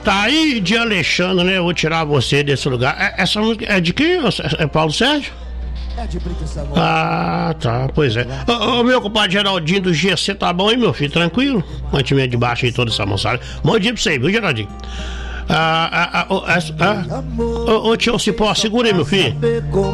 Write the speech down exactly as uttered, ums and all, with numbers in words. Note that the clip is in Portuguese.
tá aí de Alexandre, né? Eu vou tirar você desse lugar. É, essa música é de quem? É Paulo Sérgio? É de Brito Samuel. Ah, tá, pois é. Ô, ô, meu compadre Geraldinho do G C, tá bom, hein, meu filho? Tranquilo? Mantimento de baixo aí, toda essa moçada. Bom dia pra você, viu, Geraldinho? Ah, ah, ah, ah, ah, ô, ô, tio Cipó, segura aí, meu filho.